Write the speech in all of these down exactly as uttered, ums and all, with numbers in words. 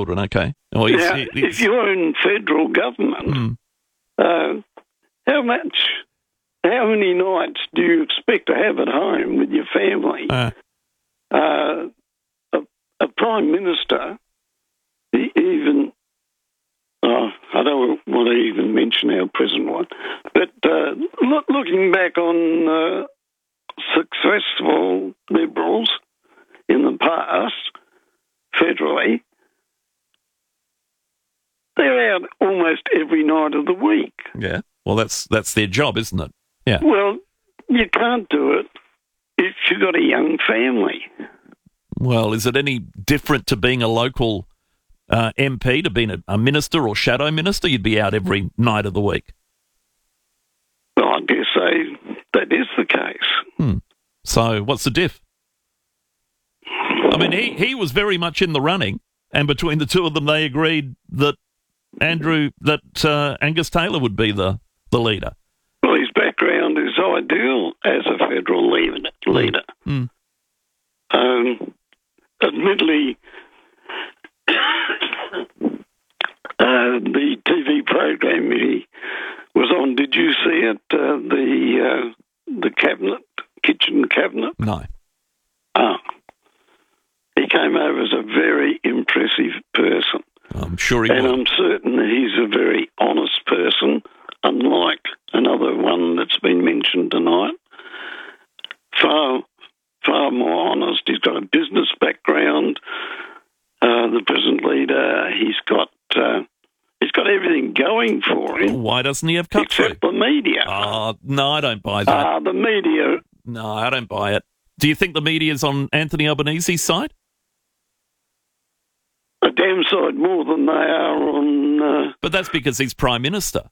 children, okay. Well, he's, now, he, if you're in federal government, mm. uh, how much, how many nights do you expect to have at home with your family? Uh, uh, a, a prime minister, he even, oh, I don't want to even mention our present one, but uh, look, looking back on uh, successful Liberals in the past, federally, they're out almost every night of the week. yeah. Well, that's that's their job, isn't it? Yeah. Well, you can't do it if you've got a young family. Well, is it any different to being a local uh, M P, to being a, a minister or shadow minister? You'd be out every night of the week. Well, I dare say that is the case. Hmm. So what's the diff? I mean, he, he was very much in the running, and between the two of them, they agreed that Andrew, that uh, Angus Taylor would be the, the leader. Well, his background is ideal as a federal leader. leader. Mm. Um, admittedly, uh, the T V program he was on, did you see it? Uh, the uh, the cabinet, kitchen cabinet? No. Ah. He came over as a very impressive person. I'm sure he and would. I'm certain that he's a very honest person, unlike another one that's been mentioned tonight. Far, far more honest. He's got a business background. Uh, the present leader, he's got uh, he's got everything going for him. Why doesn't he have cut except through? the media? Oh, no, I don't buy that. Uh, the media. No, I don't buy it. Do you think the media's on Anthony Albanese's side? A damn side more than they are on... Uh, But that's because he's Prime Minister.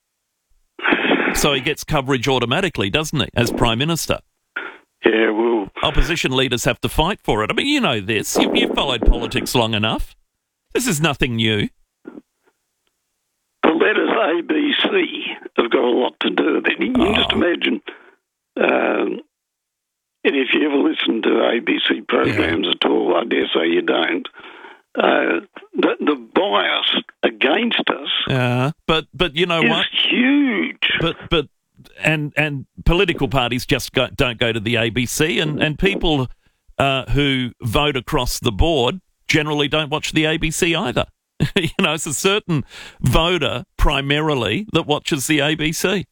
So he gets coverage automatically, doesn't he, as Prime Minister? Yeah, well... Opposition leaders have to fight for it. I mean, you know this. You, you've followed politics long enough. This is nothing new. The letters A, B, C have got a lot to do with it. You can Oh. just imagine... Um, and if you ever listen to A B C programs yeah. at all, I dare say you don't, uh, the, the bias against us uh, but but you know is what? huge. But but and and political parties just go, don't go to the A B C, and and people uh, who vote across the board generally don't watch the A B C either. You know, it's a certain voter primarily that watches the A B C.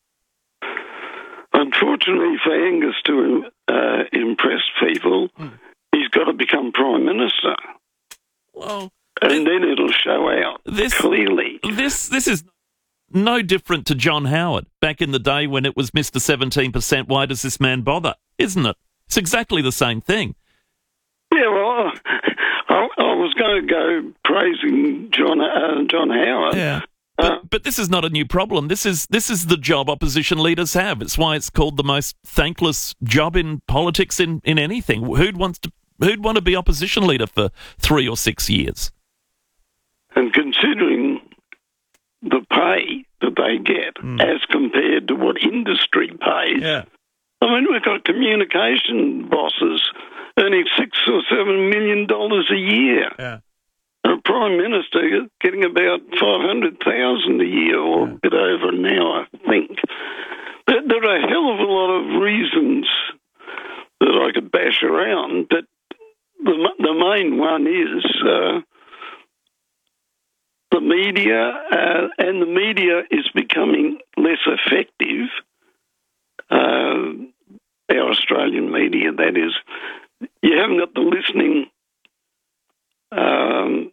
Unfortunately for Angus to uh, impress people, mm. he's got to become Prime Minister. Well, and this, then it'll show out this, clearly. This this is no different to John Howard back in the day when it was Mister seventeen percent. Why does this man bother? Isn't it? It's exactly the same thing. Yeah, well, I, I was going to go praising John uh, John Howard. Yeah. But, but this is not a new problem. This is this is the job opposition leaders have. It's why it's called the most thankless job in politics in, in anything. Who'd wants to who'd want to be opposition leader for three or six years? And considering the pay that they get mm. as compared to what industry pays, yeah. I mean, we've got communication bosses earning six or seven million dollars a year. Yeah. A Prime Minister getting about five hundred thousand dollars a year, or yeah. a bit over now, I think. There, there are a hell of a lot of reasons that I could bash around, but the, the main one is uh, the media, uh, and the media is becoming less effective. Uh, our Australian media, that is. You haven't got the listening... Um,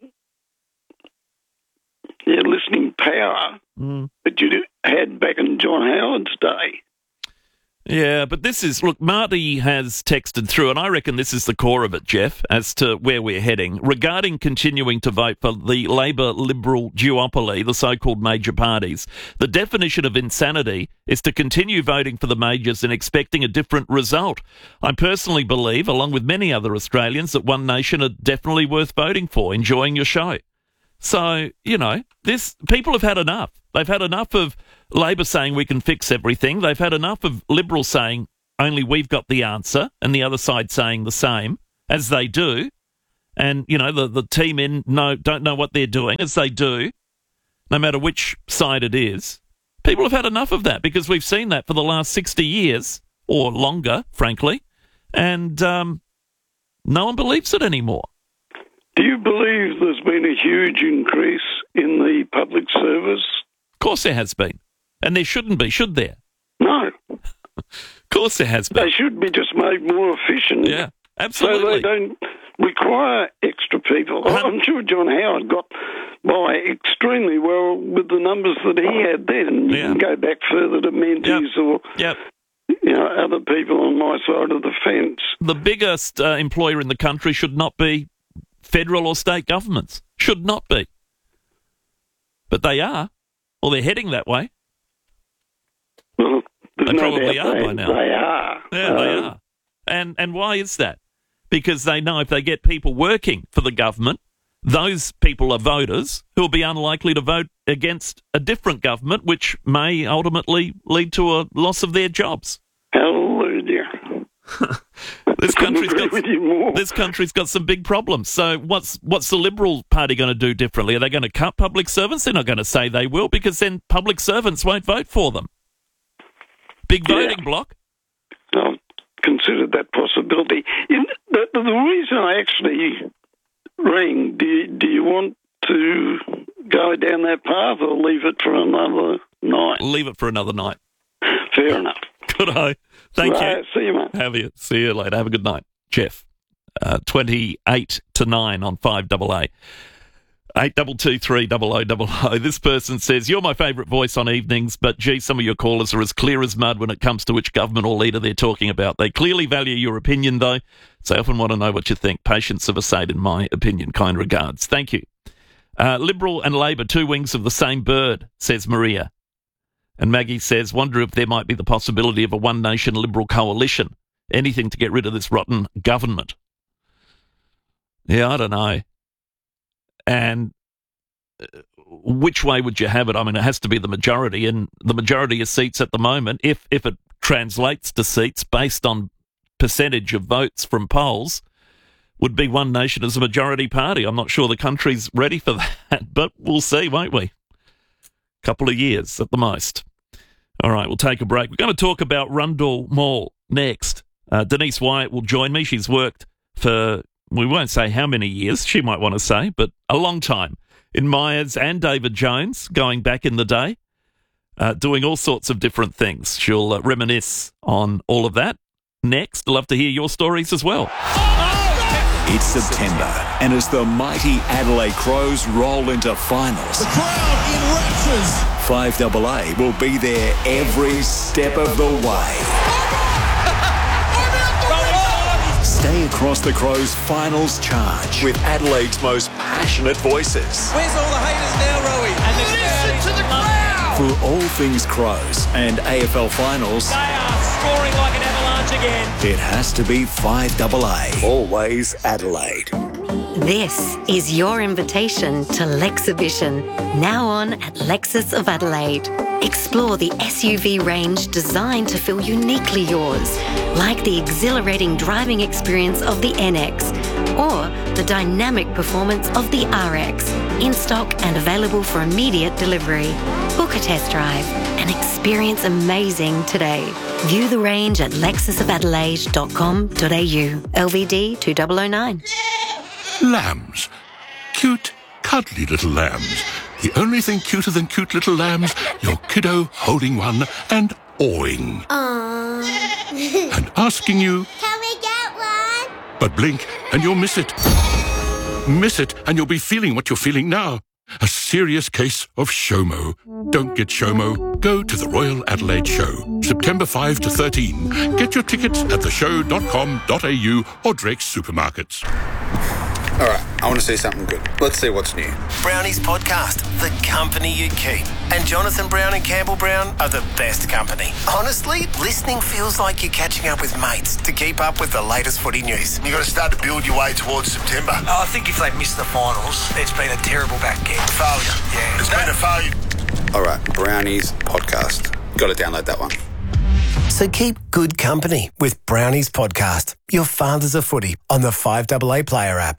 yeah, listening power mm. that you had back in John Howard's day. Yeah, but this is, look, Marty has texted through, and I reckon this is the core of it, Jeff, as to where we're heading. Regarding continuing to vote for the Labor-Liberal duopoly, the so-called major parties, the definition of insanity is to continue voting for the majors and expecting a different result. I personally believe, along with many other Australians, that One Nation are definitely worth voting for. Enjoying your show. So, you know, this people have had enough. They've had enough of Labor saying we can fix everything. They've had enough of Liberals saying only we've got the answer and the other side saying the same, as they do. and, you know, the, the team in know, don't know what they're doing, as they do, no matter which side it is. People have had enough of that because we've seen that for the last sixty years, or longer, frankly, and um, no one believes it anymore. Do you believe there's been a huge increase in the public service? Of course there has been. And there shouldn't be, should there? No. Of course there has been. They should be just made more efficient. Yeah, absolutely. So they don't require extra people. Uh-huh. I'm sure John Howard got by extremely well with the numbers that he had then. You Yeah. can go back further to Menzies Yep. or Yep. you know, other people on my side of the fence. The biggest uh, employer in the country should not be federal or state governments. Should not be. But they are, or they're heading that way. Well, there's They no probably doubt are they, by now. They are. Yeah, they Um, are. And and why is that? Because they know if they get people working for the government, those people are voters who will be unlikely to vote against a different government, which may ultimately lead to a loss of their jobs. Hallelujah. This Couldn't country's agree got with you more. this country's got some big problems. So what's what's the Liberal Party going to do differently? Are they going to cut public servants? They're not going to say they will, because then public servants won't vote for them. Big voting Yeah. bloc. I've considered that possibility. You know, the, the reason I actually rang, do you, do you want to go down that path or leave it for another night? Leave it for another night. Fair enough. Good eye. Thank Right, you. see you, mate. Have you. See you later. Have a good night. Jeff, uh, twenty-eight to nine on five double A. eight two two three double oh double oh. This person says, you're my favourite voice on evenings, but gee, some of your callers are as clear as mud when it comes to which government or leader they're talking about. They clearly value your opinion, though, so I often want to know what you think. Patience of a saint, in my opinion. Kind regards. Thank you. Uh, Liberal and Labor, two wings of the same bird, says Maria. And Maggie says, wonder if there might be the possibility of a one-nation Liberal coalition. Anything to get rid of this rotten government. Yeah, I don't know. And which way would you have it? I mean, it has to be the majority, and the majority of seats at the moment, if if it translates to seats based on percentage of votes from polls, would be One Nation as a majority party. I'm not sure the country's ready for that, but we'll see, won't we? Couple of years at the most. All right, we'll take a break. We're going to talk about Rundle Mall next. Uh, Denise Wyatt will join me. She's worked for, we won't say how many years, she might want to say, but a long time in Myers and David Jones, going back in the day, uh, doing all sorts of different things. She'll uh, reminisce on all of that next. Love to hear your stories as well. It's September, and as the mighty Adelaide Crows roll into finals, The crowd in raptures. five double A will be there every step of the way. Stay across the Crows' finals charge with Adelaide's most passionate voices. Where's all the haters now, Rowie? And listen to the crowd. For all things Crows and A F L finals, They are scoring like an avalanche again. it has to be five double A. Always Adelaide. This is your invitation to Lexhibition, now on at Lexus of Adelaide. Explore the S U V range designed to feel uniquely yours, like the exhilarating driving experience of the N X or the dynamic performance of the R X, in stock and available for immediate delivery. Book a test drive and experience amazing today. View the range at lexus of adelaide dot com dot a u. L V D two thousand nine. Lambs. Cute, cuddly little lambs. The only thing cuter than cute little lambs, your kiddo holding one and awing. Aww. And asking you, Can we get one? but blink and you'll miss it. Miss it and you'll be feeling what you're feeling now. A serious case of SHOMO. Don't get SHOMO. Go to the Royal Adelaide Show, September fifth to thirteen. Get your tickets at the show dot com dot a u or Drake's supermarkets. All right, I want to see something good. Let's see what's new. Brownie's podcast, The Company You Keep. And Jonathan Brown and Campbell Brown are the best company. Honestly, listening feels like you're catching up with mates to keep up with the latest footy news. You've got to start to build your way towards September. Oh, I think if they miss the finals, it's been a terrible back end. Failure. Yeah. It's been a failure. All right, Brownie's podcast. Got to download that one. So keep good company with Brownie's podcast, Your Father's a Footy, on the five double A Player app. Hi,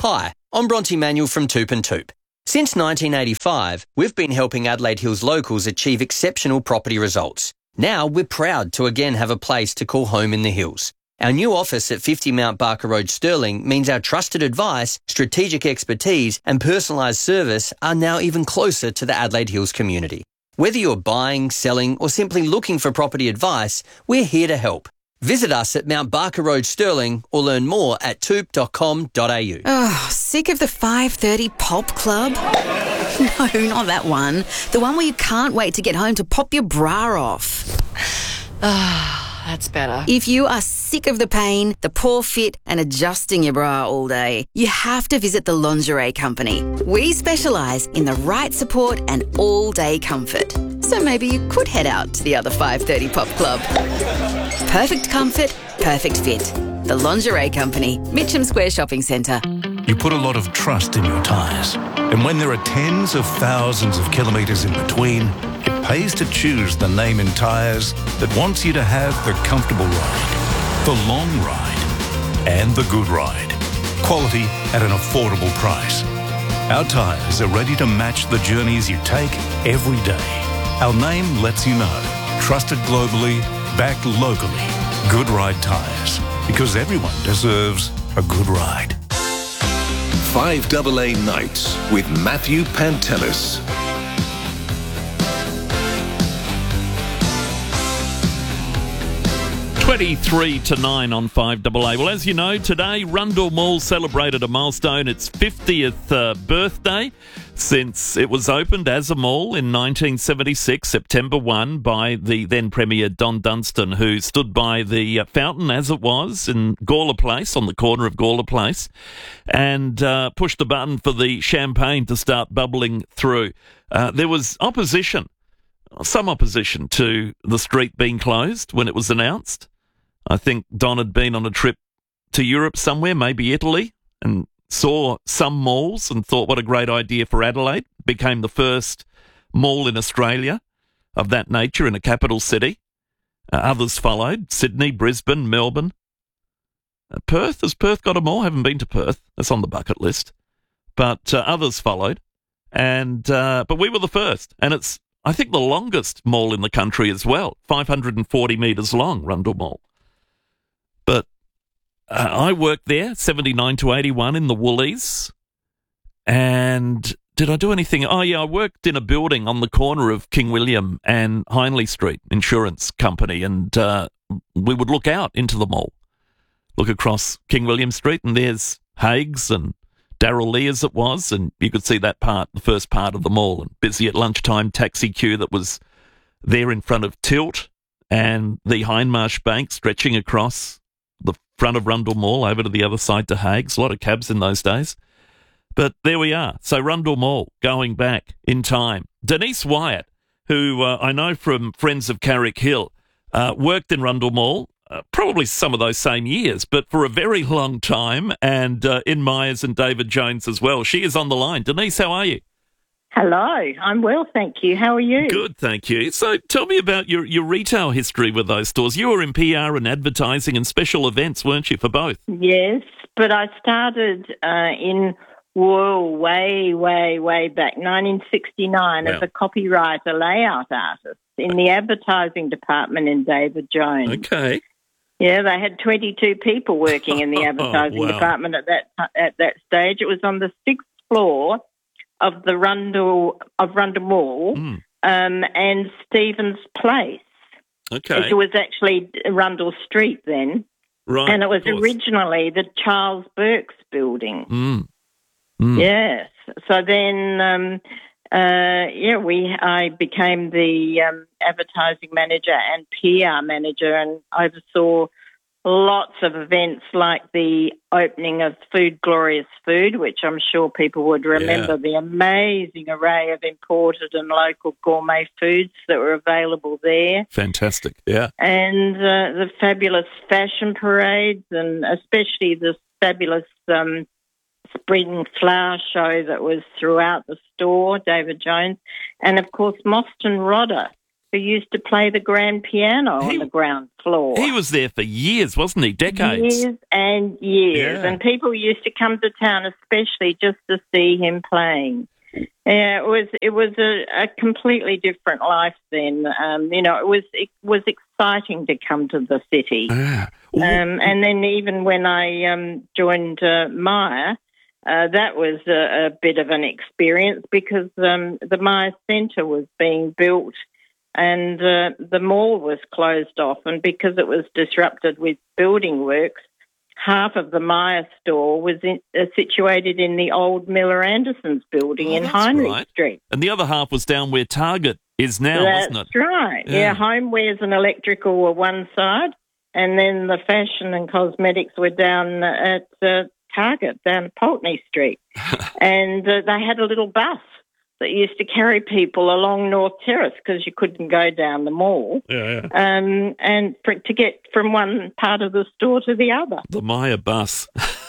I'm Bronte Manuel from Toop and Toop. Since nineteen eighty-five, we've been helping Adelaide Hills locals achieve exceptional property results. Now we're proud to again have a place to call home in the hills. Our new office at fifty Mount Barker Road, Stirling, means our trusted advice, strategic expertise and personalised service are now even closer to the Adelaide Hills community. Whether you're buying, selling or simply looking for property advice, we're here to help. Visit us at Mount Barker Road, Stirling, or learn more at toop dot com dot a u. Oh, sick of the five thirty Pop Club? No, not that one. The one where you can't wait to get home to pop your bra off. Ah, that's better. If you are sick of the pain, the poor fit and adjusting your bra all day, you have to visit the Lingerie Company. We specialise in the right support and all-day comfort. So maybe you could head out to the other five thirty Pop Club. Perfect comfort, perfect fit. The Lingerie Company, Mitcham Square Shopping Centre. You put a lot of trust in your tyres. And when there are tens of thousands of kilometres in between, it pays to choose the name in tyres that wants you to have the comfortable ride, the long ride, and the good ride. Quality at an affordable price. Our tyres are ready to match the journeys you take every day. Our name lets you know. Trusted globally, backed locally. Good Ride Tyres. Because everyone deserves a good ride. five A A Nights with Matthew Pantelis. twenty-three to nine on five A A. Well, as you know, today Rundle Mall celebrated a milestone, its fiftieth uh, birthday, since it was opened as a mall in nineteen seventy-six, September first, by the then Premier Don Dunstan, who stood by the uh, fountain as it was in Gawler Place, on the corner of Gawler Place, and uh, pushed the button for the champagne to start bubbling through. Uh, there was opposition, some opposition to the street being closed when it was announced. I think Don had been on a trip to Europe somewhere, maybe Italy, and saw some malls and thought, what a great idea for Adelaide. Became the first mall in Australia of that nature in a capital city. Uh, others followed, Sydney, Brisbane, Melbourne. Uh, Perth, has Perth got a mall? Haven't been to Perth. That's on the bucket list. But uh, others followed. and uh, But we were the first, and it's, I think, the longest mall in the country as well, five hundred forty metres long, Rundle Mall. But uh, I worked there, seventy-nine to eighty-one, in the Woolies. And did I do anything? Oh, yeah, I worked in a building on the corner of King William and Hindley Street, insurance company, and uh, we would look out into the mall, look across King William Street, and there's Hague's and Darryl Lee as it was, and you could see that part, the first part of the mall, and busy at lunchtime taxi queue that was there in front of Tilt and the Hindmarsh Bank stretching across the front of Rundle Mall over to the other side to Hague's. A lot of cabs in those days. But there we are. So Rundle Mall, going back in time. Denise Wyatt, who uh, I know from Friends of Carrick Hill, uh, worked in Rundle Mall, uh, probably some of those same years, but for a very long time, and uh, in Myers and David Jones as well. She is on the line. Denise, how are you? Hello, I'm well, thank you. How are you? Good, thank you. So tell me about your, your retail history with those stores. You were in P R and advertising and special events, weren't you, for both? Yes, but I started uh, in, whoa, way, way, way back, nineteen sixty-nine, wow. as a copywriter, layout artist in the advertising department in David Jones. Okay. Yeah, they had twenty-two people working in the advertising oh, wow. department at that at that stage. It was on the sixth floor of the Rundle of Rundle Mall mm. um, and Stevens Place. Okay. It was actually Rundle Street then. Right. And it was originally the Charles Burke's building. Mm. Mm. Yes. So then, um, uh, yeah, we I became the um, advertising manager and P R manager and oversaw lots of events like the opening of Food Glorious Food, which I'm sure people would remember, yeah. the amazing array of imported and local gourmet foods that were available there. Fantastic, yeah. And uh, the fabulous fashion parades, and especially the fabulous um, spring flower show that was throughout the store, David Jones, and, of course, Moston Rodder. who used to play the grand piano he, on the ground floor. He was there for years, wasn't he? Decades. Years and years. Yeah. And people used to come to town especially just to see him playing. Yeah, it was it was a, a completely different life then. Um, you know, it was it was exciting to come to the city. Ah. Um, and then even when I um, joined uh, Myer, uh, that was a, a bit of an experience because um, the Myer Centre was being built and uh, the mall was closed off. And because it was disrupted with building works, half of the Myer store was in, uh, situated in the old Miller Anderson's building oh, in Heinrich right. Street. And the other half was down where Target is now, That's wasn't it? That's right. Yeah. yeah, homewares and electrical were one side, and then the fashion and cosmetics were down at uh, Target, down at Pulteney Street. and uh, they had a little bus that used to carry people along North Terrace because you couldn't go down the mall. Yeah, yeah. Um, and for, to get from one part of the store to the other. The Myer bus.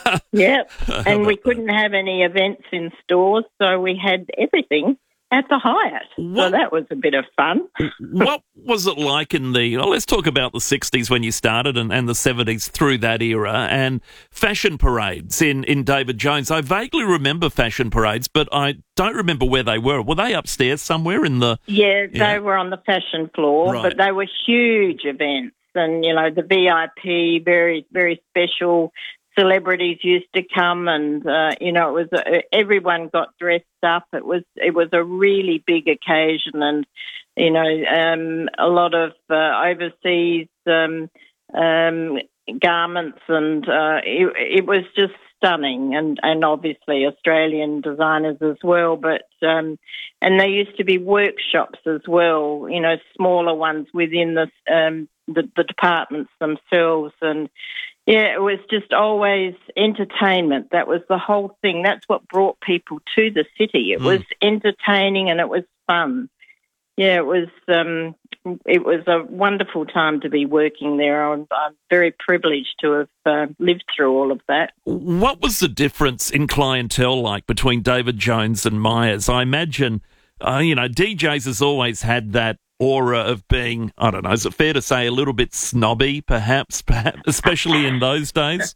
Yep. And we couldn't have any events in stores, so we had everything at the Hyatt. What, so that was a bit of fun. What was it like in the... Well, let's talk about the sixties when you started and, and the seventies through that era and fashion parades in, in David Jones. I vaguely remember fashion parades, but I don't remember where they were. Were they upstairs somewhere in the... Yeah, they yeah. were on the fashion floor, right. but they were huge events. And, you know, the V I P, very, very special celebrities used to come and, uh, you know, it was uh, everyone got dressed up. It was it was a really big occasion and, you know, um, a lot of uh, overseas um, um, garments and uh, it, it was just stunning and, and obviously Australian designers as well. But um, and there used to be workshops as well, you know, smaller ones within the um, the, the departments themselves and, yeah, it was just always entertainment. That was the whole thing. That's what brought people to the city. It mm. was entertaining and it was fun. Yeah, it was um, it was a wonderful time to be working there. I'm, I'm very privileged to have uh, lived through all of that. What was the difference in clientele like between David Jones and Myers? I imagine, uh, you know, D Js has always had that aura of being, I don't know, is it fair to say a little bit snobby, perhaps, perhaps especially in those days?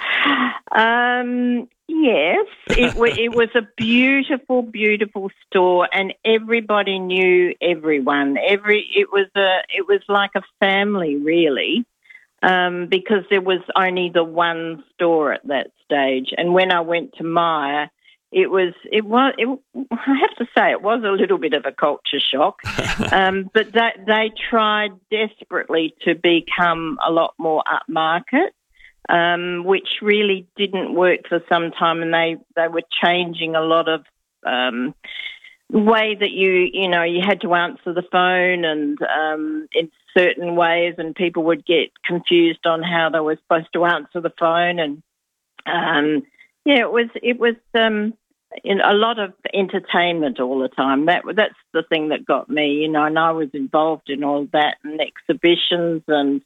Um, yes, it, w- it was a beautiful, beautiful store, and everybody knew everyone. Every it was a it was like a family, really, um, because there was only the one store at that stage. And when I went to Myer, It was, it was, it, I have to say, it was a little bit of a culture shock, um, but that they tried desperately to become a lot more upmarket, um, which really didn't work for some time, and they, they were changing a lot of um, way that you, you know, you had to answer the phone and um, in certain ways, and people would get confused on how they were supposed to answer the phone, and um, yeah, it was, it was. Um, In a lot of entertainment all the time. That that's the thing that got me, you know. And I was involved in all that and exhibitions, and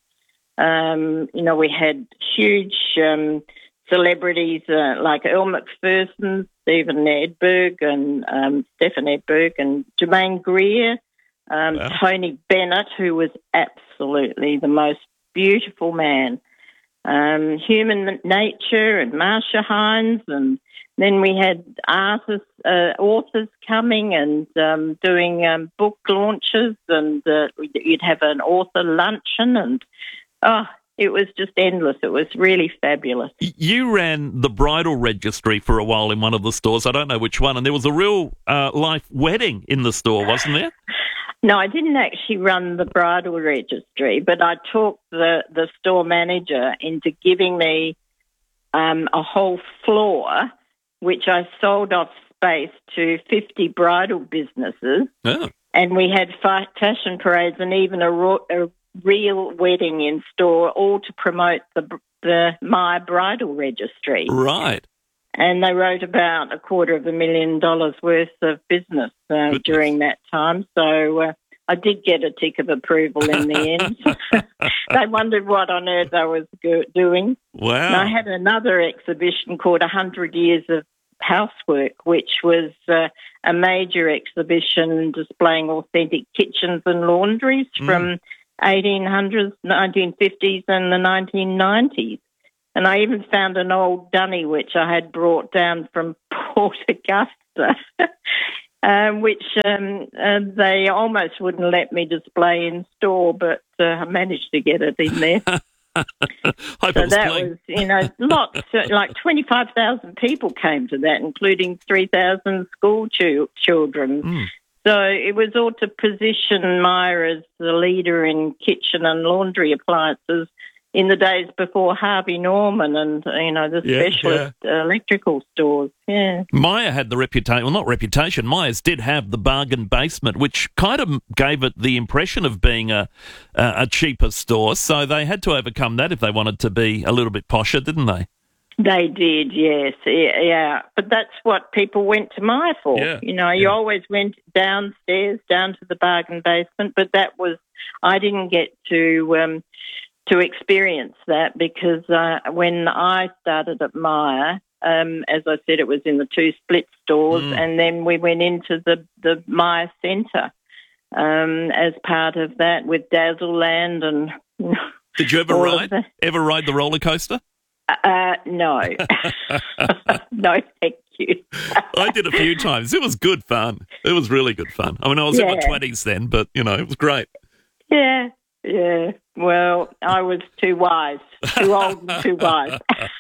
um, you know, we had huge um, celebrities uh, like Earl Macpherson, Stephen Edberg, and um, Stephen Edberg, and Jermaine Greer, um, wow. Tony Bennett, who was absolutely the most beautiful man. Um, Human Nature and Marsha Hines, and then we had artists, uh, authors coming and um, doing um, book launches, and uh, you'd have an author luncheon, and oh, it was just endless. It was really fabulous. You ran the bridal registry for a while in one of the stores. I don't know which one, and there was a real uh, life wedding in the store, wasn't there? No, I didn't actually run the bridal registry, but I talked the, the store manager into giving me um, a whole floor, which I sold off space to fifty bridal businesses. Oh. And we had fi- fashion parades and even a, ro- a real wedding in store, all to promote the, the My Bridal Registry. Right. And they wrote about a quarter of a million dollars worth of business uh, during that time. So uh, I did get a tick of approval in the end. They wondered what on earth I was go- doing. Wow. And I had another exhibition called one hundred Years of Housework, which was uh, a major exhibition displaying authentic kitchens and laundries mm. from eighteen hundreds, nineteen fifties and the nineteen nineties. And I even found an old dunny which I had brought down from Port Augusta, um, which um, uh, they almost wouldn't let me display in store, but uh, I managed to get it in there. Hope so was that clean. was, you know, lots, like twenty-five thousand people came to that, including three thousand school ch- children. Mm. So it was all to position Myer as the leader in kitchen and laundry appliances in the days before Harvey Norman and, you know, the Yeah, specialist yeah. electrical stores. Yeah. Myer had the reputation, well, not reputation, Myers did have the bargain basement, which kind of gave it the impression of being a, a, a cheaper store. So they had to overcome that if they wanted to be a little bit posher, didn't they? They did, yes, yeah. But that's what people went to Myer for. Yeah, you know, you yeah. always went downstairs, down to the bargain basement, but that was, I didn't get to um, to experience that because uh, when I started at Myer, um, as I said, it was in the two split stores, Mm. and then we went into the, the Myer Centre um, as part of that with Dazzleland and... Did you ever all of ride, that. ever ride the roller coaster? Uh, no. No, thank you. I did a few times. It was good fun. It was really good fun. I mean, I was in my Yeah. twenties then, but, you know, it was great. Yeah, yeah. Well, I was too wise, too old and too wise.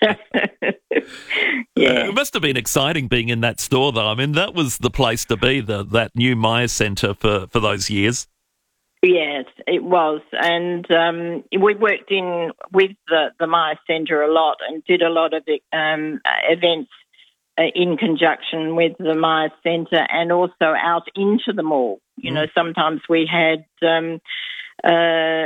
Yeah. Uh, it must have been exciting being in that store, though. I mean, that was the place to be, the that new Myer Centre for, for those years. Yes, it was. And um, we worked in with the, the Myer Centre a lot and did a lot of um, events uh, in conjunction with the Myer Centre and also out into the mall. You Mm. know, sometimes we had, um, uh,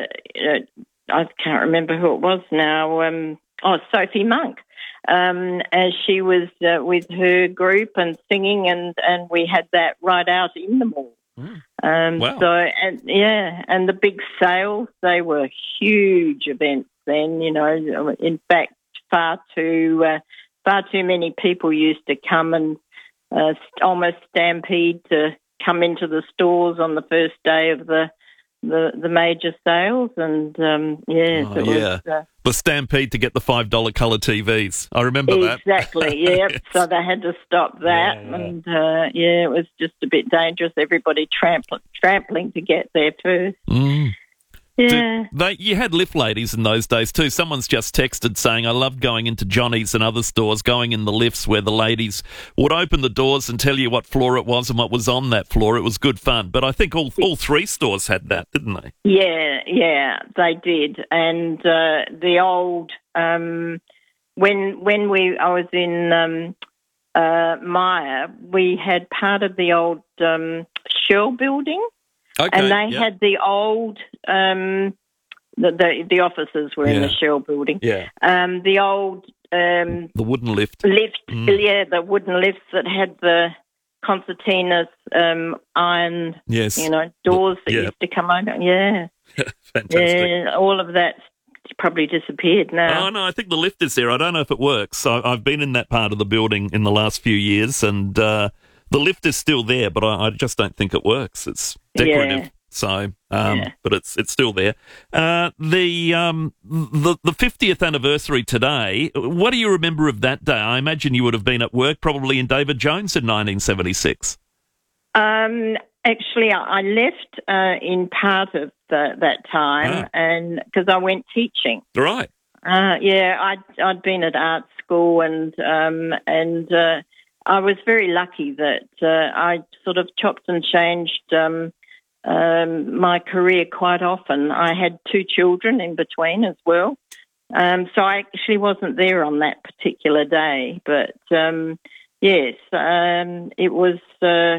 I can't remember who it was now, um, oh, Sophie Monk. Um, as she was uh, with her group and singing, and, and we had that right out in the mall. Mm. Um, Wow. So, and yeah, and the big sales, they were huge events then, you know. In fact, far too, uh, far too many people used to come and uh, st- almost stampede to come into the stores on the first day of the the, the major sales. And, um, yes, Oh, it yeah. was... Uh, The stampede to get the five dollar colour T Vs. I remember that. Exactly, yep. So they had to stop that. Yeah, yeah. And, uh, yeah, it was just a bit dangerous, everybody trampling, trampling to get there first. Mm. Yeah. Did they, you had lift ladies in those days too. Someone's just texted saying, I loved going into Johnny's and other stores, going in the lifts where the ladies would open the doors and tell you what floor it was and what was on that floor. It was good fun. But I think all all three stores had that, didn't they? Yeah, yeah, they did. And uh, the old, um, when when we I was in um, uh, Myer, we had part of the old um, Shell building. Okay, and they yeah. had the old, um, the, the the offices were in Yeah. the Shell building. Yeah. Um, the old um, The wooden lift. lift, Mm. yeah, the wooden lifts that had the concertinas um, iron, Yes. you know, doors that Yeah. used to come over. Yeah, Fantastic. yeah, all of that's probably disappeared now. Oh, no, I think the lift is there. I don't know if it works. I, I've been in that part of the building in the last few years, and uh, the lift is still there, but I, I just don't think it works. It's decorative. Yeah. So, um, Yeah. but it's it's still there. Uh, the um, the the fiftieth anniversary today. What do you remember of that day? I imagine you would have been at work, probably in David Jones in nineteen seventy-six. Um, actually, I I left uh, in part of the, that time, Ah. and because I went teaching. Right. Uh, yeah, I'd I'd been at art school, and um, and uh, I was very lucky that uh, I sort of chopped and changed um, um, my career quite often. I had two children in between as well, um, so I actually wasn't there on that particular day. But um, yes, um, it was. Uh,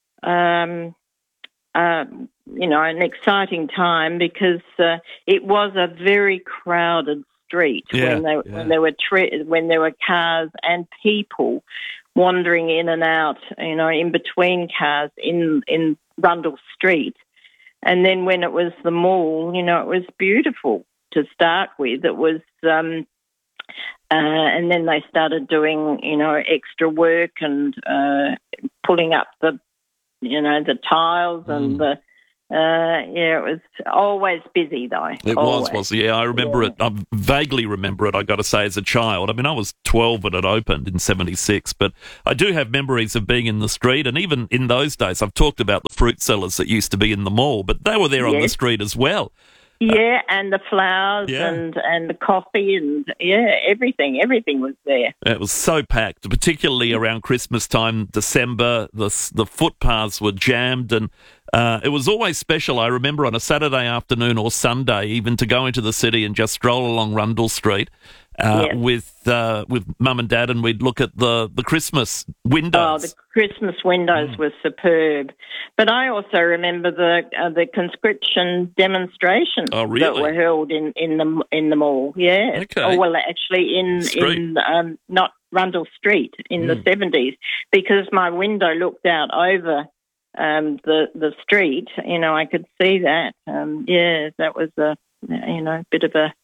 um, uh, you know, an exciting time because uh, it was a very crowded street Yeah, when, they, yeah. when there were tre- when there were cars and people wandering in and out, you know, in between cars in in Rundle Street. And then when it was the mall, you know, it was beautiful to start with. It was um, uh, and then they started doing, you know, extra work and uh, pulling up the, you know, the tiles mm. and the. Uh, yeah, it was always busy though. It always. was, was yeah. I remember yeah. it. I vaguely remember it. I got to say, as a child. I mean, I was twelve when it opened in seventy-six, but I do have memories of being in the street. And even in those days, I've talked about the fruit sellers that used to be in the mall, but they were there yes. on the street as well. Yeah, and the flowers yeah. and, and the coffee and, yeah, everything. Everything was there. It was so packed, particularly around Christmas time, December. The the footpaths were jammed and uh, it was always special. I remember on a Saturday afternoon or Sunday even to go into the city and just stroll along Rundle Street uh, yeah. with uh, with Mum and Dad, and we'd look at the, the Christmas windows. Oh, the Christmas windows mm. were superb. But I also remember the uh, the conscription demonstrations oh, really? that were held in, in the in the mall. Yeah. Okay. Oh, well, actually, in Street. in um, not Rundle Street in mm. the seventies, because my window looked out over um, the the street. You know, I could see that. Um, yeah, that was a you know bit of a.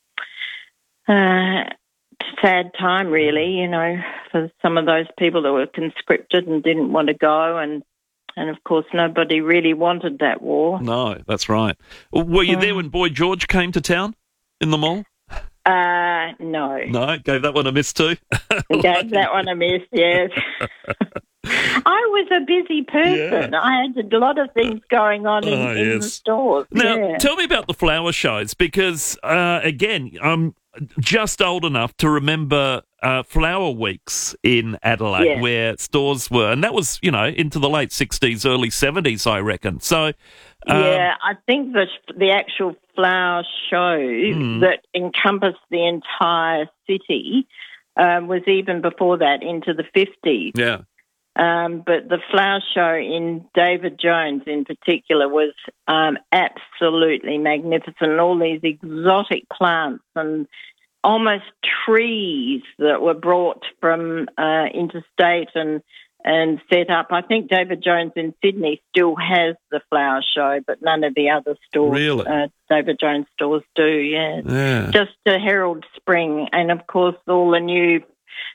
Uh, sad time, really, you know, for some of those people that were conscripted and didn't want to go, and and of course nobody really wanted that war. No, that's right. Were you there when Boy George came to town in the mall? Uh, no. No, gave that one a miss too? Gave that one a miss, yes. I was a busy person. Yeah. I had a lot of things going on in, oh, in yes. the stores. Now, yeah. tell me about the flower shows, because, uh, again, I'm just old enough to remember uh, flower weeks in Adelaide yeah. where stores were, and that was, you know, into the late sixties, early seventies, I reckon. So, um, yeah, I think the the actual flower show mm. that encompassed the entire city um, was even before that, into the fifties. Yeah. Um, but the flower show in David Jones in particular was um, absolutely magnificent. All these exotic plants and almost trees that were brought from uh, interstate and and set up. I think David Jones in Sydney still has the flower show, but none of the other stores, really? uh, David Jones stores do, yeah. yeah. Just to herald spring. And, of course, all the new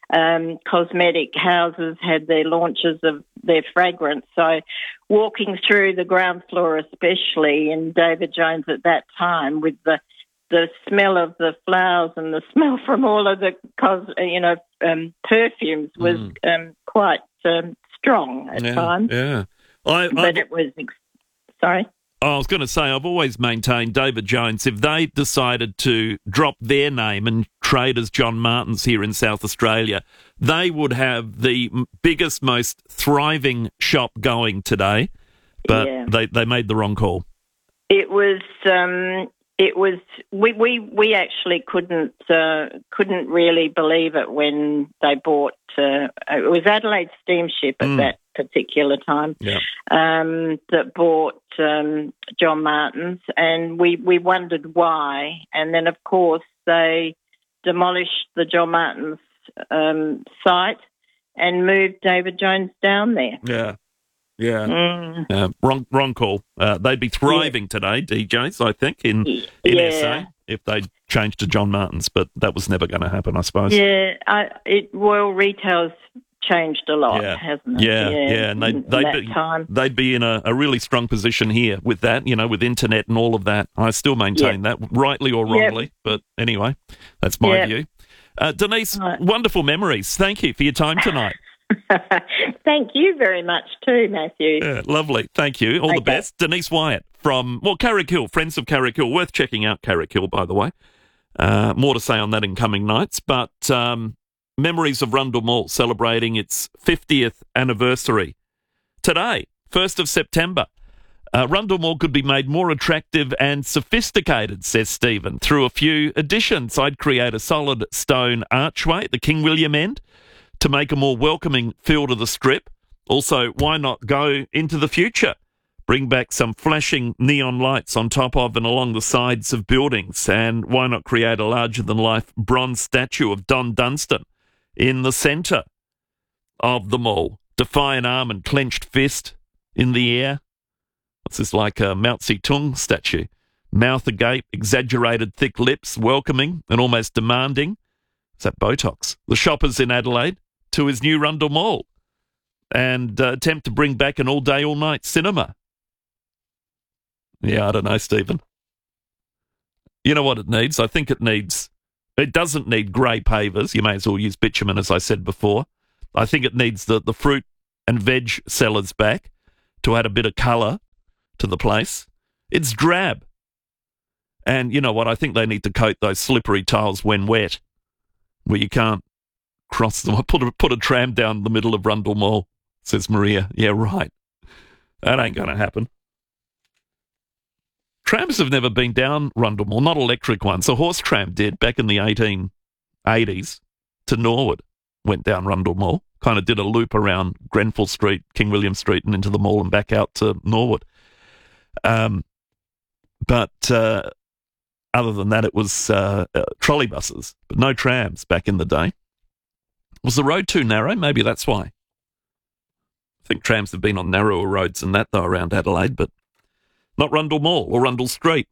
um, cosmetic houses had their launches of their fragrance. So walking through the ground floor, especially in David Jones at that time, with the the smell of the flowers and the smell from all of the, cos, you know, um, perfumes was mm. um, quite um, strong at yeah, times. Yeah, I, but I, it was. Ex- sorry. I was going to say, I've always maintained David Jones, if they decided to drop their name and trade as John Martin's here in South Australia, they would have the biggest, most thriving shop going today. But yeah. they, they made the wrong call. It was. Um, It was we, we, we actually couldn't uh, couldn't really believe it when they bought uh, it was Adelaide Steamship at mm. that particular time yeah. um, that bought um, John Martin's, and we, we wondered why. And then of course they demolished the John Martin's um, site and moved David Jones down there. Yeah. Yeah, mm. uh, wrong wrong call. Uh, they'd be thriving yeah. today, D Js, I think, in, in yeah. S A if they changed to John Martin's, but that was never going to happen, I suppose. Yeah, I, it, well, retail's changed a lot, yeah. hasn't it? Yeah, yeah, yeah and they'd, they'd, be, time. they'd be in a, a really strong position here with that, you know, with internet and all of that. I still maintain yep. that, rightly or wrongly, yep. but anyway, that's my yep. view. Uh, Denise, right. wonderful memories. Thank you for your time tonight. Thank you very much too, Matthew. Yeah, lovely. Thank you. All okay. the best. Denise Wyatt from, well, Carrick-Hill, Friends of Carrick-Hill. Worth checking out Carrick-Hill, by the way. Uh, more to say on that in coming nights. But um, Memories of Rundle Mall celebrating its fiftieth anniversary today, first of September. Uh, Rundle Mall could be made more attractive and sophisticated, says Stephen, through a few additions. I'd create a solid stone archway at the King William end to make a more welcoming feel to the strip. Also, why not go into the future? Bring back some flashing neon lights on top of and along the sides of buildings. And why not create a larger-than-life bronze statue of Don Dunstan in the centre of the mall? Defiant arm and clenched fist in the air. What's this, like a Mao Zedong statue? Mouth agape, exaggerated thick lips, welcoming and almost demanding. Is that Botox? The shoppers in Adelaide to his new Rundle Mall and uh, attempt to bring back an all-day, all-night cinema. Yeah, I don't know, Stephen. You know what it needs? I think it needs... It doesn't need grey pavers. You may as well use bitumen, as I said before. I think it needs the, the fruit and veg sellers back to add a bit of colour to the place. It's drab. And you know what? I think they need to coat those slippery tiles when wet, where you can't cross them. Put a, put a tram down the middle of Rundle Mall, says Maria. Yeah, right. That ain't going to happen. Trams have never been down Rundle Mall, not electric ones. A horse tram did back in the eighteen eighties to Norwood. Went down Rundle Mall, kind of did a loop around Grenfell Street, King William Street, and into the mall and back out to Norwood. Um, but uh, other than that, it was uh, uh, trolley buses, but no trams back in the day. Was the road too narrow? Maybe that's why. I think trams have been on narrower roads than that, though, around Adelaide, but not Rundle Mall or Rundle Street.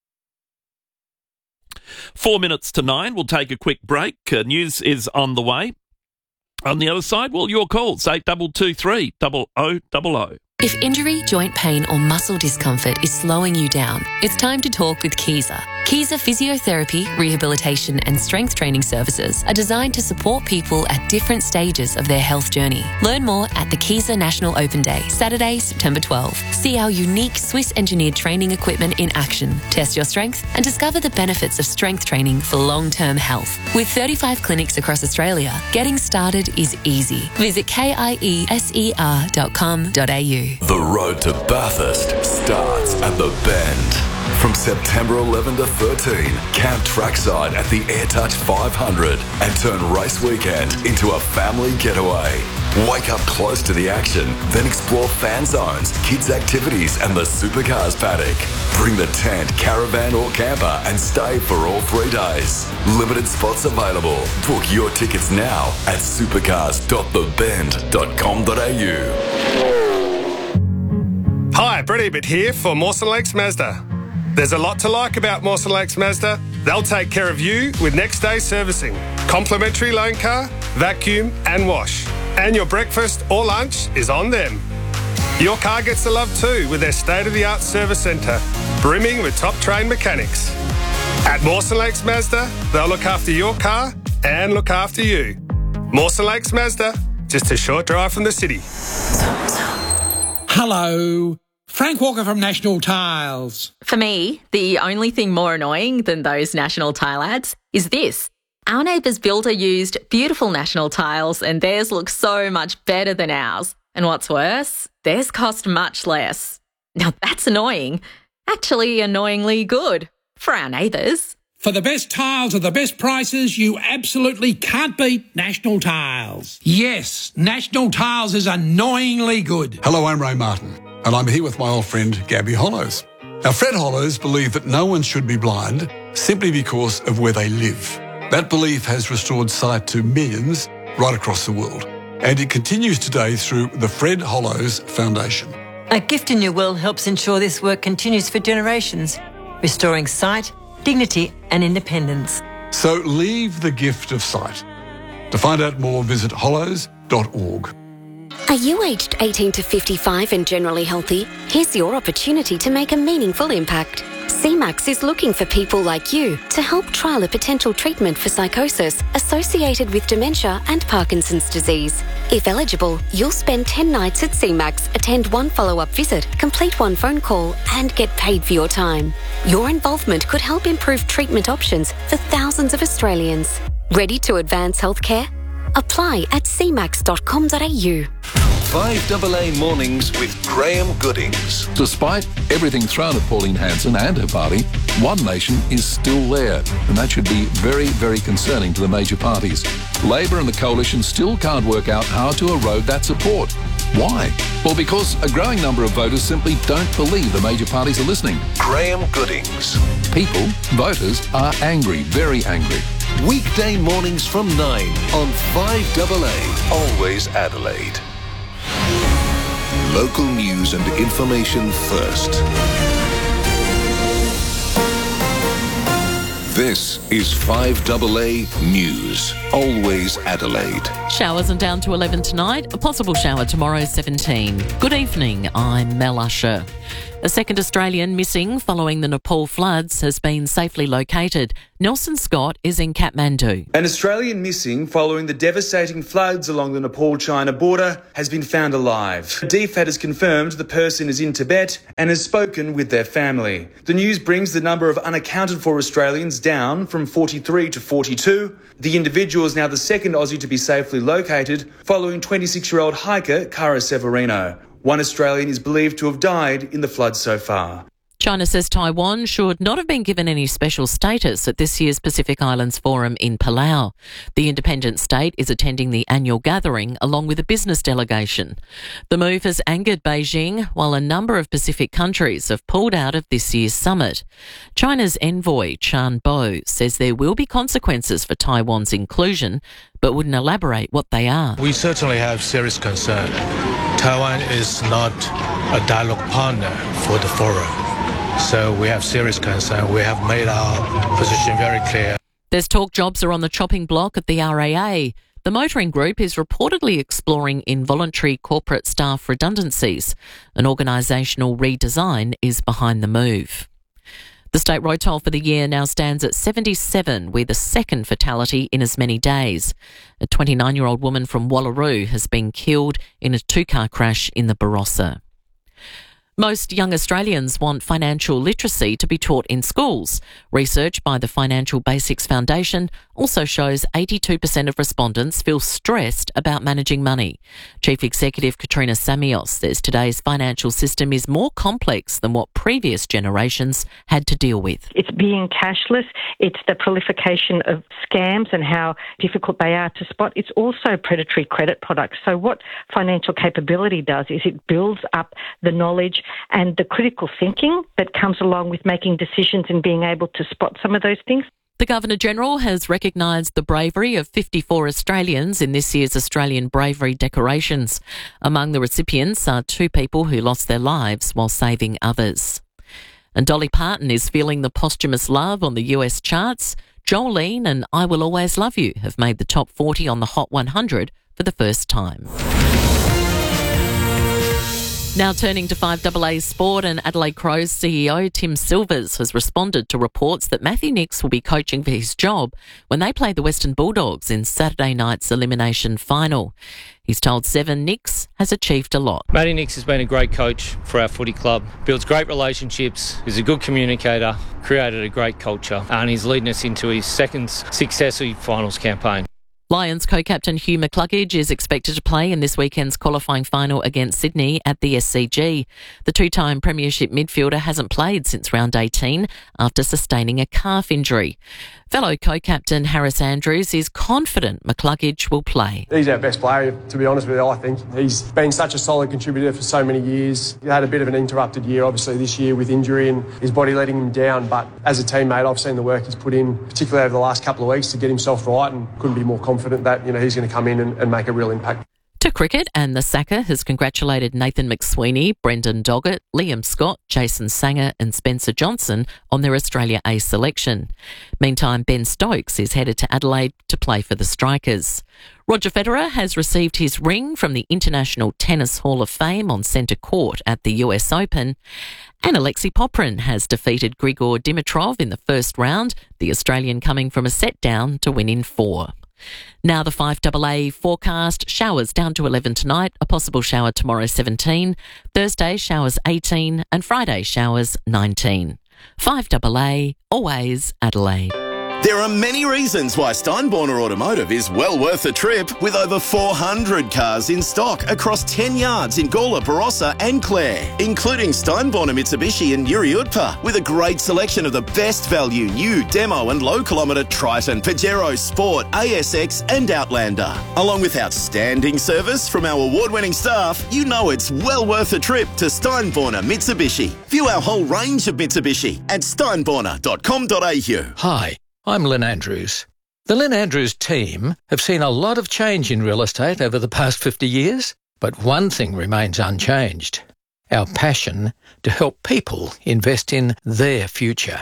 Four minutes to nine. We'll take a quick break. Uh, news is on the way. On the other side, well, your calls, eight two two three, oh oh oh oh. If injury, joint pain or muscle discomfort is slowing you down, it's time to talk with Kiesa. Kiesa Physiotherapy, Rehabilitation and Strength Training Services are designed to support people at different stages of their health journey. Learn more at the Kiesa National Open Day, Saturday, September twelfth. See our unique Swiss-engineered training equipment in action, test your strength and discover the benefits of strength training for long-term health. With thirty-five clinics across Australia, getting started is easy. Visit kieser dot com dot a u. The road to Bathurst starts at the Bend. From September eleventh to thirteenth, camp trackside at the AirTouch five hundred and turn race weekend into a family getaway. Wake up close to the action, then explore fan zones, kids' activities and the supercars paddock. Bring the tent, caravan or camper and stay for all three days. Limited spots available. Book your tickets now at supercars dot the bend dot com dot a u. Hi, Brett Ebert here for Mawson Lakes Mazda. There's a lot to like about Mawson Lakes Mazda. They'll take care of you with next day servicing, complimentary loan car, vacuum and wash. And your breakfast or lunch is on them. Your car gets the love too with their state-of-the-art service centre, brimming with top-trained mechanics. At Mawson Lakes Mazda, they'll look after your car and look after you. Mawson Lakes Mazda, just a short drive from the city. Hello. Frank Walker from National Tiles. For me, the only thing more annoying than those National Tile ads is this. Our neighbour's builder used beautiful National Tiles and theirs looks so much better than ours. And what's worse, theirs cost much less. Now that's annoying. Actually annoyingly good for our neighbours. For the best tiles at the best prices, you absolutely can't beat National Tiles. Yes, National Tiles is annoyingly good. Hello, I'm Ray Martin, and I'm here with my old friend Gabby Hollows. Now, Fred Hollows believe that no one should be blind simply because of where they live. That belief has restored sight to millions right across the world, and it continues today through the Fred Hollows Foundation. A Gift in Your Will helps ensure this work continues for generations, restoring sight, dignity and independence. So leave the gift of sight. To find out more, visit hollows dot org. Are you aged eighteen to fifty-five and generally healthy? Here's your opportunity to make a meaningful impact. C MAX is looking for people like you to help trial a potential treatment for psychosis associated with dementia and Parkinson's disease. If eligible, you'll spend ten nights at C MAX, attend one follow-up visit, complete one phone call and get paid for your time. Your involvement could help improve treatment options for thousands of Australians. Ready to advance healthcare? Apply at c max dot com dot a u. five A A Mornings with Graham Goodings. Despite everything thrown at Pauline Hanson and her party, One Nation is still there, and that should be very, very concerning to the major parties. Labor and the Coalition still can't work out how to erode that support. Why? Well, because a growing number of voters simply don't believe the major parties are listening. Graham Goodings. People, voters, are angry, very angry. Weekday mornings from nine on five A A. Always Adelaide. Local news and information first. This is five A A News. Always Adelaide. Showers and down to eleven tonight. A possible shower tomorrow, seventeen. Good evening, I'm Mel Usher. A second Australian missing following the Nepal floods has been safely located. Nelson Scott is in Kathmandu. An Australian missing following the devastating floods along the Nepal-China border has been found alive. D F A T has confirmed the person is in Tibet and has spoken with their family. The news brings the number of unaccounted for Australians down from forty-three to forty-two. The individual is now the second Aussie to be safely located following twenty-six-year-old hiker Cara Severino. One Australian is believed to have died in the floods so far. China says Taiwan should not have been given any special status at this year's Pacific Islands Forum in Palau. The independent state is attending the annual gathering along with a business delegation. The move has angered Beijing, while a number of Pacific countries have pulled out of this year's summit. China's envoy, Chan Bo, says there will be consequences for Taiwan's inclusion, but wouldn't elaborate what they are. We certainly have serious concern. Taiwan is not a dialogue partner for the forum. So we have serious concern. We have made our position very clear. There's talk jobs are on the chopping block at the R A A. The motoring group is reportedly exploring involuntary corporate staff redundancies. An organisational redesign is behind the move. The state road toll for the year now stands at seventy-seven, with a second fatality in as many days. A twenty-nine-year-old woman from Wallaroo has been killed in a two-car crash in the Barossa. Most young Australians want financial literacy to be taught in schools. Research by the Financial Basics Foundation also shows eighty-two percent of respondents feel stressed about managing money. Chief Executive Katrina Samios says today's financial system is more complex than what previous generations had to deal with. It's being cashless. It's the proliferation of scams and how difficult they are to spot. It's also predatory credit products. So what financial capability does is it builds up the knowledge and the critical thinking that comes along with making decisions and being able to spot some of those things. The Governor-General has recognised the bravery of fifty-four Australians in this year's Australian Bravery Decorations. Among the recipients are two people who lost their lives while saving others. And Dolly Parton is feeling the posthumous love on the U S charts. Jolene and I Will Always Love You have made the top forty on the Hot one hundred for the first time. Now turning to five A A Sport, and Adelaide Crows C E O Tim Silvers has responded to reports that Matthew Nicks will be coaching for his job when they play the Western Bulldogs in Saturday night's elimination final. He's told Seven Nicks has achieved a lot. Matty Nicks has been a great coach for our footy club, builds great relationships, is a good communicator, created a great culture, and he's leading us into his second successive finals campaign. Lions co-captain Hugh McCluggage is expected to play in this weekend's qualifying final against Sydney at the S C G. The two-time premiership midfielder hasn't played since round eighteen after sustaining a calf injury. Fellow co-captain Harris Andrews is confident McCluggage will play. He's our best player, to be honest with you, I think. He's been such a solid contributor for so many years. He had a bit of an interrupted year, obviously, this year with injury and his body letting him down. But as a teammate, I've seen the work he's put in, particularly over the last couple of weeks, to get himself right, and couldn't be more confident that, you know, he's going to come in and, and make a real impact. To cricket, and the Sacker has congratulated Nathan McSweeney, Brendan Doggett, Liam Scott, Jason Sanger and Spencer Johnson on their Australia A selection. Meantime, Ben Stokes is headed to Adelaide to play for the Strikers. Roger Federer has received his ring from the International Tennis Hall of Fame on centre court at the U S Open. And Alexei Poprin has defeated Grigor Dimitrov in the first round, the Australian coming from a set down to win in four. Now the five A A forecast: showers down to eleven tonight, a possible shower tomorrow seventeen, Thursday showers eighteen and Friday showers nineteen. five A A, always Adelaide. There are many reasons why Steinborner Automotive is well worth a trip, with over four hundred cars in stock across ten yards in Gawler, Barossa and Clare, including Steinborner Mitsubishi and Yuri Utpa, with a great selection of the best value new demo and low kilometre Triton, Pajero Sport, A S X and Outlander. Along with outstanding service from our award-winning staff, you know it's well worth a trip to Steinborner Mitsubishi. View our whole range of Mitsubishi at steinborner dot com dot a u. Hi, I'm Lynn Andrews. The Lynn Andrews team have seen a lot of change in real estate over the past fifty years, but one thing remains unchanged: our passion to help people invest in their future.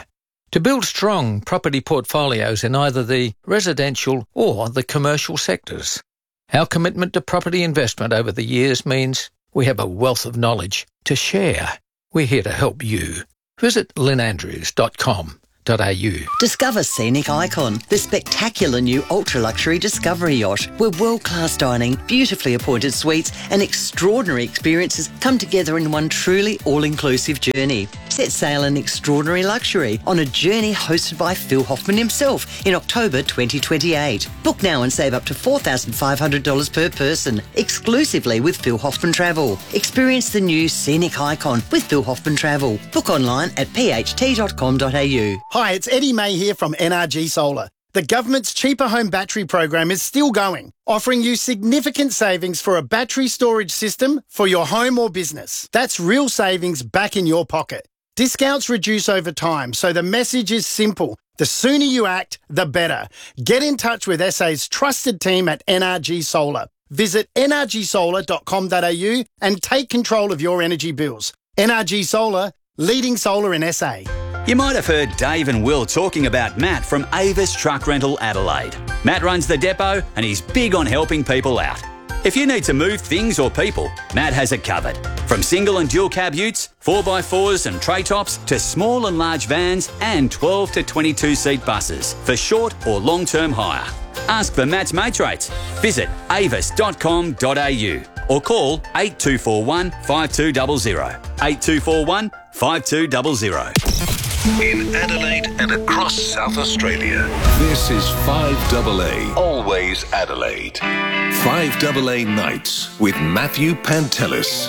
to build strong property portfolios in either the residential or the commercial sectors. Our commitment to property investment over the years means we have a wealth of knowledge to share. We're here to help you. Visit lynn andrews dot com. Discover Scenic Icon, the spectacular new ultra-luxury Discovery yacht, where world-class dining, beautifully appointed suites and extraordinary experiences come together in one truly all-inclusive journey. Set sail in extraordinary luxury on a journey hosted by Phil Hoffman himself in October twenty twenty-eight. Book now and save up to four thousand five hundred dollars per person, exclusively with Phil Hoffman Travel. Experience the new Scenic Icon with Phil Hoffman Travel. Book online at p h t dot com dot a u. Hi, it's Eddie May here from N R G Solar. The government's Cheaper Home Battery program is still going, offering you significant savings for a battery storage system for your home or business. That's real savings back in your pocket. Discounts reduce over time, so the message is simple. The sooner you act, the better. Get in touch with S A's trusted team at N R G Solar. Visit n r g solar dot com dot a u and take control of your energy bills. N R G Solar, leading solar in S A. You might have heard Dave and Will talking about Matt from Avis Truck Rental Adelaide. Matt runs the depot and he's big on helping people out. If you need to move things or people, Matt has it covered. From single and dual cab utes, four by fours and tray tops, to small and large vans and twelve to twenty-two seat buses for short or long-term hire. Ask for Matt's mates rates. Visit avis dot com dot a u or call eight two four one, five two zero zero. eight two four one, five two zero zero. In Adelaide and across South Australia, this is five A A, always Adelaide. five A A Nights with Matthew Pantelis.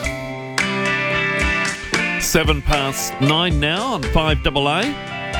Seven past nine now on five A A.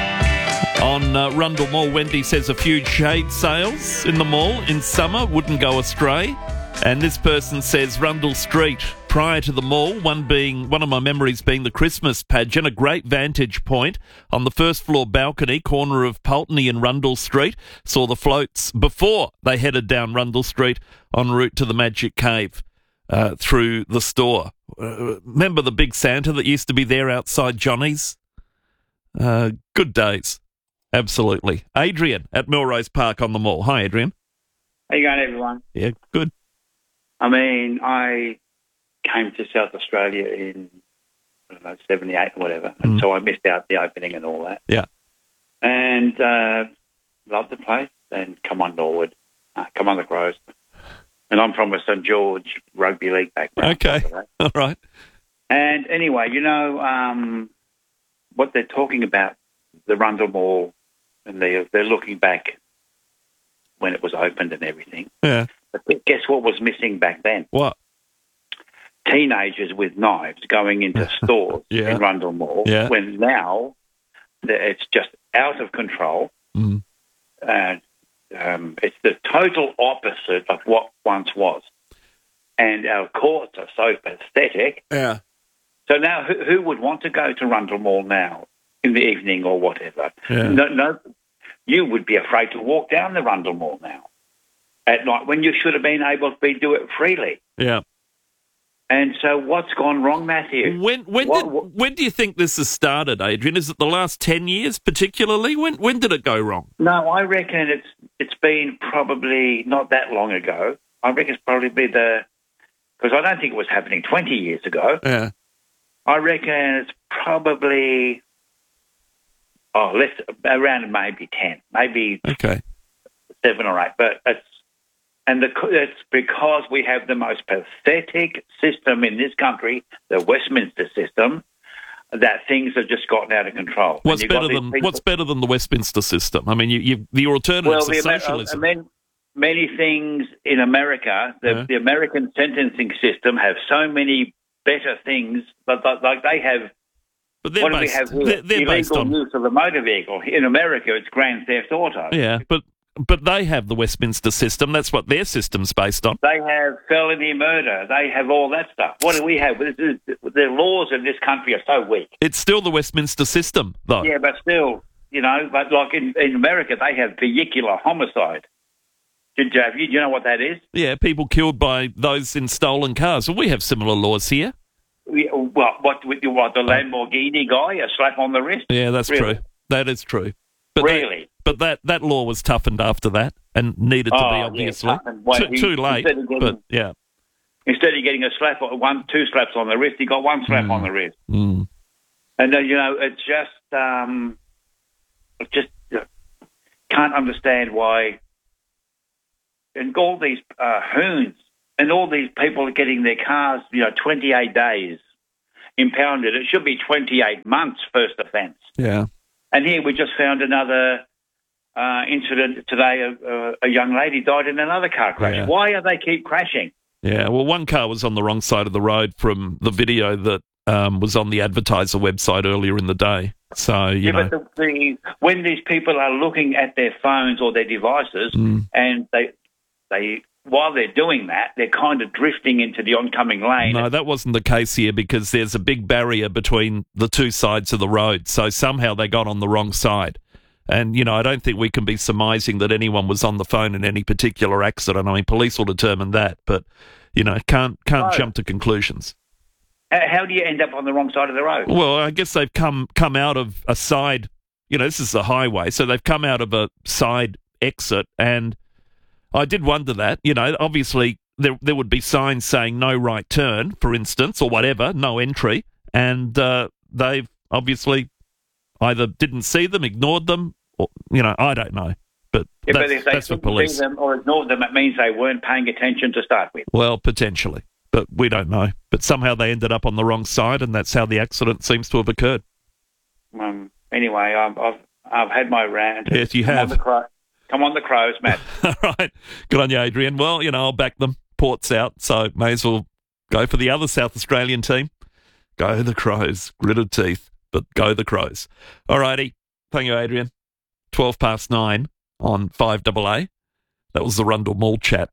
On uh, Rundle Mall, Wendy says a few shade sales in the mall in summer wouldn't go astray. And this person says Rundle Street, prior to the mall, one being one of my memories being the Christmas pageant, a great vantage point on the first floor balcony, corner of Pulteney and Rundle Street. Saw the floats before they headed down Rundle Street en route to the Magic Cave uh, through the store. Uh, remember the big Santa that used to be there outside Johnny's? Uh, good days. Absolutely. Adrian at Melrose Park on the mall. Hi, Adrian. How you going, everyone? Yeah, good. I mean, I came to South Australia in, I don't know, seventy-eight or whatever, and Mm. so I missed out the opening and all that. Yeah. And uh, loved the place, and come on Norwood, uh, come on the Crows. And I'm from a St George Rugby League background. Okay, all right. And anyway, you know, um, what they're talking about, the Rundle Mall, and they, they're looking back when it was opened and everything. Yeah. But guess what was missing back then? What? Teenagers with knives going into stores Yeah. in Rundle Mall, Yeah. when now the- it's just out of control. Mm. And um, it's the total opposite of what once was. And our courts are so pathetic. Yeah. So now who, who would want to go to Rundle Mall now in the evening or whatever? Yeah. No, no, you would be afraid to walk down the Rundle Mall now at night when you should have been able to be, do it freely. Yeah. And so what's gone wrong, Matthew? When when What- did when do you think this has started, Adrian? Is it the last ten years particularly? When when did it go wrong? No, I reckon it's it's been probably not that long ago. I reckon it's probably been the, because I don't think it was happening twenty years ago. Yeah. I reckon it's probably, oh, less, around maybe ten, maybe Okay. seven or eight. But it's, and the, it's because we have the most pathetic system in this country, the Westminster system, that things have just gotten out of control. And What's you've got better these than people- What's better than the Westminster system? I mean, you, you the alternatives well, are the Amer- socialism. I mean, many things in America, the, Yeah. the American sentencing system have so many better things, but but like they have. But they're what based- do we have here? they're- they're based Illegal on- use of a motor vehicle. In America, it's grand theft auto. yeah, but but they have the Westminster system. That's what their system's based on. They have felony murder. They have all that stuff. What do we have? This is- The laws in this country are so weak. It's still the Westminster system, though. Yeah, but still, you know, but like in, in America, they have vehicular homicide. Did you, have you, do you know what that is? Yeah, people killed by those in stolen cars. Well, we have similar laws here. We, well, what, with the- what, the Lamborghini guy, a slap on the wrist? Yeah, that's Really? true. That is true. But really? That, but that, that law was toughened after that and needed to oh, be, obviously. Yeah, well, too, he, too late, getting, but yeah. Instead of getting a slap, one, two slaps on the wrist, he got one slap mm. on the wrist. Mm. And, uh, you know, it's just, um, it just uh, can't understand why, and all these uh, hoons and all these people are getting their cars, you know, twenty-eight days impounded. It should be twenty-eight months first offence. Yeah. And here we just found another uh, incident today. A, a young lady died in another car crash. Yeah. Why do they keep crashing? Yeah, well, one car was on the wrong side of the road from the video that um, was on the advertiser website earlier in the day. So, you yeah, know. But the, the, when these people are looking at their phones or their devices mm. and they, they, while they're doing that, they're kind of drifting into the oncoming lane. No, that wasn't the case here because there's a big barrier between the two sides of the road. So somehow they got on the wrong side. And, you know, I don't think we can be surmising that anyone was on the phone in any particular accident. I mean, police will determine that, but, you know, can't can't no. jump to conclusions. How do you end up on the wrong side of the road? Well, I guess they've come come out of a side, you know, this is the highway, so they've come out of a side exit, and I did wonder that, you know, obviously there there would be signs saying no right turn, for instance, or whatever, no entry, and uh, they've obviously either didn't see them, ignored them, or, you know, I don't know. But yeah, that's, but if they that's for didn't police. see them or ignored them, it means they weren't paying attention to start with. Well, potentially, but we don't know. But somehow they ended up on the wrong side, and that's how the accident seems to have occurred. Um, anyway, I've, I've I've had my rant. Yes, you Come have. On the cro- Come on the Crows, Matt. All right. Good on you, Adrian. Well, you know, I'll back them. Port's out, so may as well go for the other South Australian team. Go the Crows. Gritted teeth, but go the Crows. All righty. Thank you, Adrian. twelve past nine on five A A. That was the Rundle Mall chat.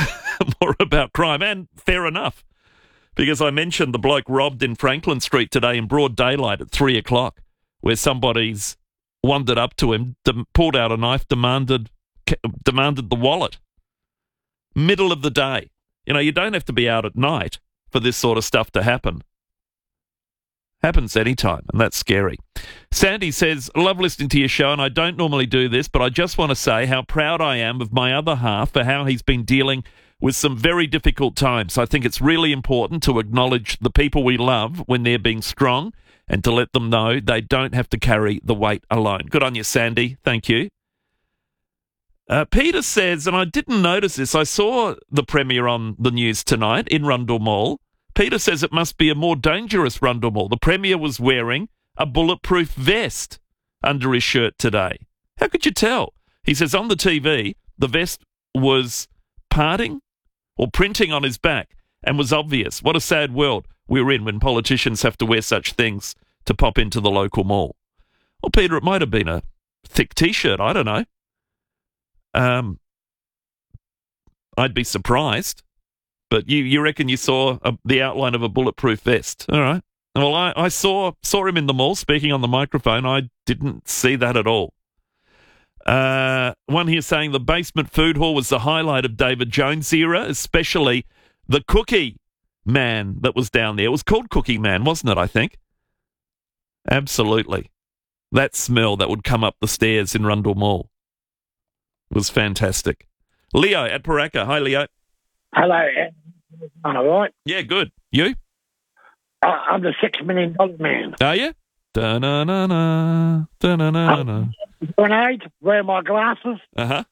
More about crime, and fair enough, because I mentioned the bloke robbed in Franklin Street today in broad daylight at three o'clock, where somebody's wandered up to him, de- pulled out a knife, demanded demanded the wallet. Middle of the day. You know, you don't have to be out at night for this sort of stuff to happen. Happens anytime, and that's scary. Sandy says, love listening to your show, and I don't normally do this, but I just want to say how proud I am of my other half for how he's been dealing with some very difficult times. I think it's really important to acknowledge the people we love when they're being strong and to let them know they don't have to carry the weight alone. Good on you, Sandy. Thank you. Uh, Peter says, and I didn't notice this, I saw the premiere on the news tonight in Rundle Mall. Peter says it must be a more dangerous Rundle Mall. The Premier was wearing a bulletproof vest under his shirt today. How could you tell? He says on the T V, the vest was parting or printing on his back and was obvious. What a sad world we're in when politicians have to wear such things to pop into the local mall. Well, Peter, it might have been a thick T-shirt. I don't know. Um, I'd be surprised. But you, you reckon you saw a, the outline of a bulletproof vest. All right. Well, I, I saw saw him in the mall speaking on the microphone. I didn't see that at all. Uh, one here saying the basement food hall was the highlight of David Jones' era, especially the Cookie Man that was down there. It was called Cookie Man, wasn't it, I think? Absolutely. That smell that would come up the stairs in Rundle Mall was fantastic. Leo at Paraka. Hi, Leo. Hello. All right. Yeah, good. You? Uh, I'm the six million dollar man. Are you? Da-na-na-na, da-na-na-na. Grenade, wear my glasses. Uh-huh.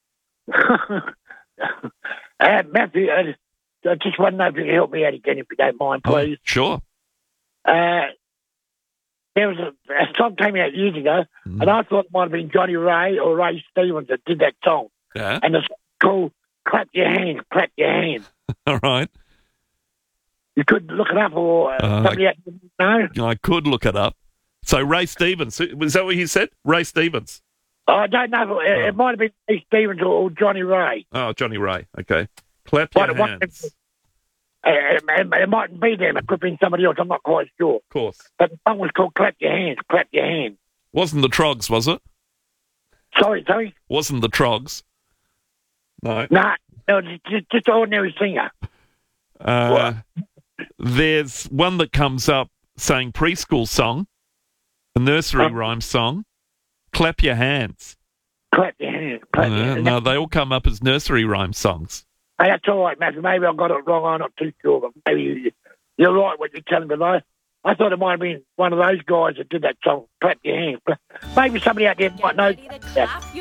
uh, Matthew, uh, I just want to know if you can help me out again, if you don't mind, please. Oh, sure. Uh, there was a, a song came out years ago, mm. and I thought it might have been Johnny Ray or Ray Stevens that did that song. Yeah. And it's called Clap Your Hands, Clap Your Hands. All right. You could look it up, or uh, uh, somebody else know. I could look it up. So Ray Stevens, was that what you said? Ray Stevens? I don't know. It, oh. it might have been Ray Stevens or, or Johnny Ray. Oh, Johnny Ray. Okay. Clap your but hands. It, it, it mightn't be them. It could have been somebody else. I'm not quite sure. Of course. But the song was called Clap Your Hands, Clap Your Hands. Wasn't the Trogs, was it? Sorry, sorry? Wasn't the Trogs? No. No, no, just, just an ordinary singer. Uh, there's one that comes up saying preschool song, a nursery um, rhyme song. Clap Your Hands. Clap your hands. Clap your Uh, hands. no, they all come up as nursery rhyme songs. Hey, that's all right, Matthew. Maybe I got it wrong. I'm not too sure, but maybe you, you're right what you're telling me. Though. I thought it might have been one of those guys that did that song, Clap Your Hands. Maybe somebody out there might know that.